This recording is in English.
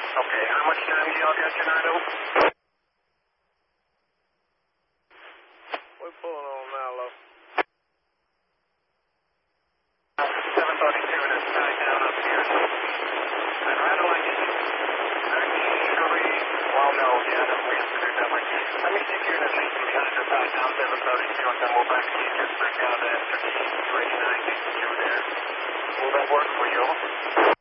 Okay, how much time do y'all got tonight, over? We're pulling on now, low. 732 and it's tied down up here. I'd rather like it. Actually, well, no, yeah, no, we have to do that way. Let me stick you in at least behind the tied down 732 and then we'll back to you just break out that 289 next to you there. Will that work for you?